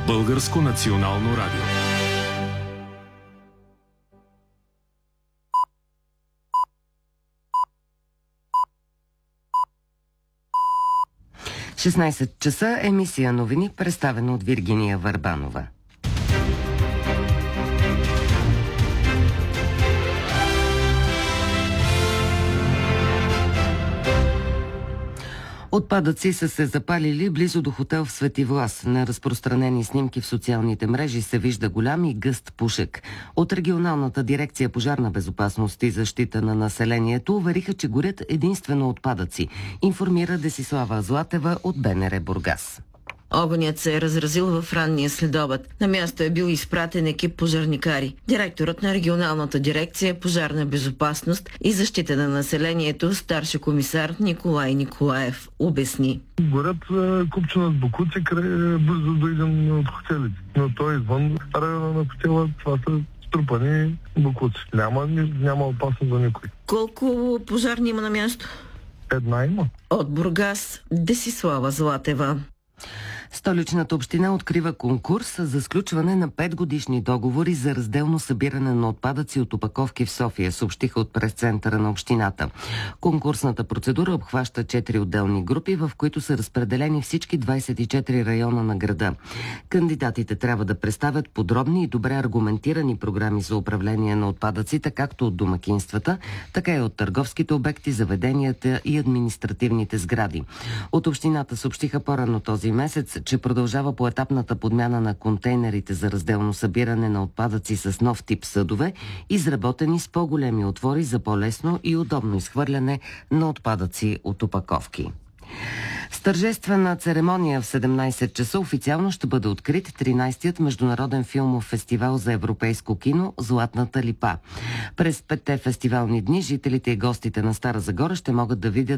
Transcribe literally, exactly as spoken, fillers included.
Българско национално радио. шестнайсет часа, емисия новини, представена от Виргиния Върбанова. Отпадъци са се запалили близо до хотел в Свети Влас. На разпространени снимки в социалните мрежи се вижда голям и гъст пушек. От регионалната дирекция пожарна безопасност и защита на населението увериха, че горят единствено отпадъци. Информира Десислава Златева от БНР Бургас. Огънят се е разразил в ранния следобед. На място е бил изпратен екип пожарникари. Директорът на регионалната дирекция пожарна безопасност и защита на населението, старши комисар Николай Николаев, обясни. Горят купчина с бокуци край близо до един от хотелите. Но той извън района на хотела, това са струпани бокуци. Няма, няма опасност за никой. Колко пожарни има на място? Една има. От Бургас, Десислава Златева. Столичната община открива конкурс за сключване на петгодишни договори за разделно събиране на отпадъци от опаковки в София, съобщиха от пресцентъра на общината. Конкурсната процедура обхваща четири отделни групи, в които са разпределени всички двайсет и четири района на града. Кандидатите трябва да представят подробни и добре аргументирани програми за управление на отпадъците, както от домакинствата, така и от търговските обекти, заведенията и административните сгради. От общината съобщиха по-рано този месец, че продължава поетапната подмяна на контейнерите за разделно събиране на отпадъци с нов тип съдове, изработени с по-големи отвори за по-лесно и удобно изхвърляне на отпадъци от опаковки. С тържествена церемония в седемнайсет часа официално ще бъде открит тринайсетият международен филмов фестивал за европейско кино «Златната липа». През петте фестивални дни жителите и гостите на Стара Загора ще могат да видят